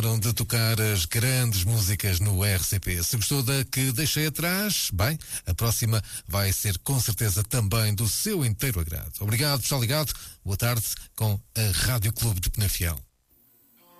De tocar as grandes músicas no RCP. Se gostou da que deixei atrás, bem, a próxima vai ser com certeza também do seu inteiro agrado. Obrigado por estar ligado. Boa tarde com a Rádio Clube de Penafiel.